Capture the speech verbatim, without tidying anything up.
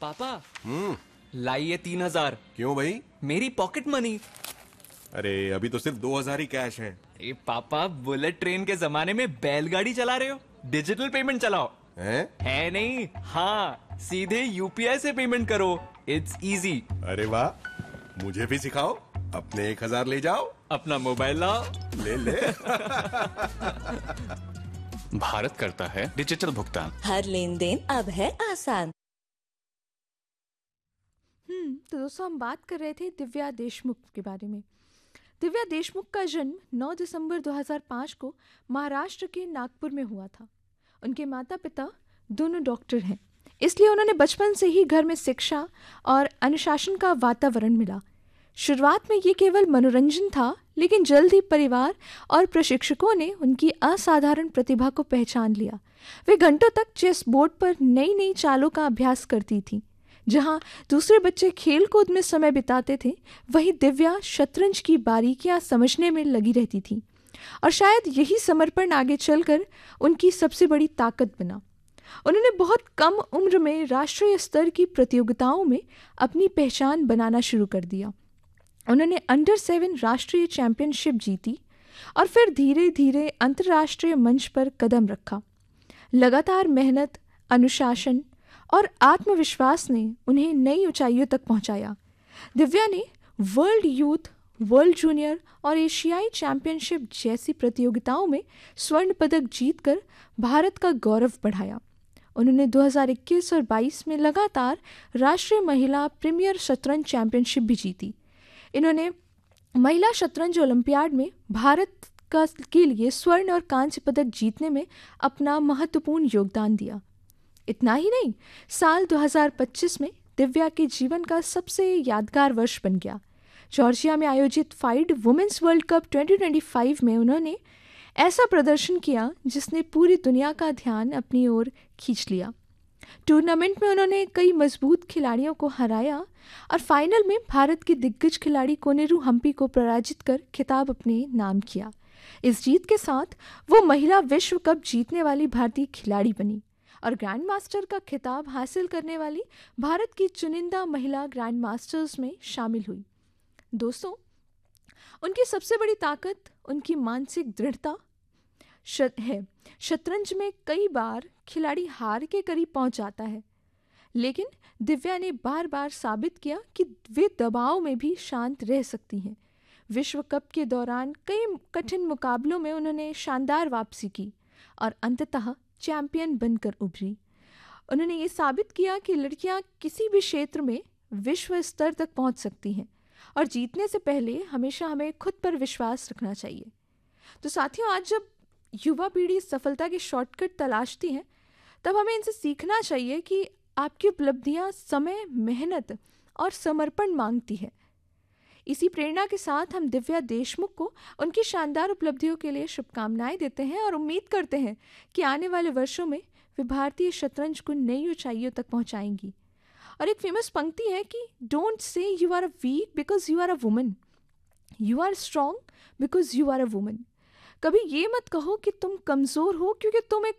पापा हम्म लाइए तीन हजार। क्यों भाई? मेरी पॉकेट मनी। अरे अभी तो सिर्फ दो हजार ही कैश है। ए पापा, बुलेट ट्रेन के जमाने में बैलगाड़ी चला रहे हो? डिजिटल पेमेंट चलाओ। हैं? है नहीं? हाँ, सीधे यूपीआई से पेमेंट करो। It's easy. अरे वाह, मुझे भी सिखाओ। अपने एक हजार ले जाओ। अपना मोबाइल लाओ। ले ले। भारत करता है डिजिटल भुगतान। हर लेन देन अब है आसान। हम्म तो दोस्तों, हम बात कर रहे थे दिव्या देशमुख के बारे में। दिव्या देशमुख का जन्म नौ दिसंबर दो हज़ार पाँच को महाराष्ट्र के नागपुर में हुआ था। उनके माता पिता दोनों डॉक्टर हैं, इसलिए उन्होंने बचपन से ही घर में शिक्षा और अनुशासन का वातावरण मिला। शुरुआत में ये केवल मनोरंजन था, लेकिन जल्द ही परिवार और प्रशिक्षकों ने उनकी असाधारण प्रतिभा को पहचान लिया। वे घंटों तक चेस बोर्ड पर नई नई चालों का अभ्यास करती थीं। जहां दूसरे बच्चे खेल कूद में समय बिताते थे, वहीं दिव्या शतरंज की बारीकियां समझने में लगी रहती थी, और शायद यही समर्पण आगे चलकर उनकी सबसे बड़ी ताकत बना। उन्होंने बहुत कम उम्र में राष्ट्रीय स्तर की प्रतियोगिताओं में अपनी पहचान बनाना शुरू कर दिया। उन्होंने अंडर सेवन राष्ट्रीय चैंपियनशिप जीती और फिर धीरे धीरे अंतर्राष्ट्रीय मंच पर कदम रखा। लगातार मेहनत, अनुशासन और आत्मविश्वास ने उन्हें नई ऊंचाइयों तक पहुंचाया। दिव्या ने वर्ल्ड यूथ, वर्ल्ड जूनियर और एशियाई चैंपियनशिप जैसी प्रतियोगिताओं में स्वर्ण पदक जीतकर भारत का गौरव बढ़ाया। उन्होंने दो हज़ार इक्कीस और बाईस में लगातार राष्ट्रीय महिला प्रीमियर शतरंज चैंपियनशिप भी जीती। इन्होंने महिला शतरंज ओलंपियाड में भारत का के लिए स्वर्ण और कांस्य पदक जीतने में अपना महत्वपूर्ण योगदान दिया। इतना ही नहीं, साल दो हज़ार पच्चीस में दिव्या के जीवन का सबसे यादगार वर्ष बन गया। जॉर्जिया में आयोजित फाइड वुमेन्स वर्ल्ड कप दो हज़ार पच्चीस में उन्होंने ऐसा प्रदर्शन किया जिसने पूरी दुनिया का ध्यान अपनी ओर खींच लिया। टूर्नामेंट में उन्होंने कई मजबूत खिलाड़ियों को हराया और फाइनल में भारत की दिग्गज खिलाड़ी कोनेरू हम्पी को पराजित कर खिताब अपने नाम किया। इस जीत के साथ वो महिला विश्व कप जीतने वाली भारतीय खिलाड़ी बनी और ग्रैंड मास्टर का खिताब हासिल करने वाली भारत की चुनिंदा महिला ग्रैंड मास्टर्स में शामिल हुई। दोस्तों, उनकी सबसे बड़ी ताकत उनकी मानसिक दृढ़ता है। शतरंज में कई बार खिलाड़ी हार के करीब पहुंच जाता है, लेकिन दिव्या ने बार बार साबित किया कि वे दबाव में भी शांत रह सकती हैं। विश्व कप के दौरान कई कठिन मुकाबलों में उन्होंने शानदार वापसी की और अंततः चैंपियन बनकर उभरी। उन्होंने ये साबित किया कि लड़कियां किसी भी क्षेत्र में विश्व स्तर तक पहुंच सकती हैं और जीतने से पहले हमेशा हमें खुद पर विश्वास रखना चाहिए। तो साथियों, आज जब युवा पीढ़ी सफलता के शॉर्टकट तलाशती है, तब हमें इनसे सीखना चाहिए कि आपकी उपलब्धियां समय, मेहनत और समर्पण मांगती है। इसी प्रेरणा के साथ हम दिव्या देशमुख को उनकी शानदार उपलब्धियों के लिए शुभकामनाएं देते हैं और उम्मीद करते हैं कि आने वाले वर्षों में वे भारतीय शतरंज को नई ऊंचाइयों तक पहुंचाएंगी। और एक फेमस पंक्ति है कि don't say you are a week because you are a woman, you are strong because you are a woman. कभी ये मत कहो कि तुम कमज़ोर हो क्योंकि तुम एक